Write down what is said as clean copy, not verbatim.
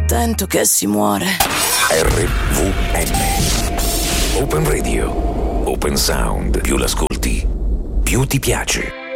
attento che si muore. RVM Open Radio, Open Sound. Più l'ascolti, più ti piace.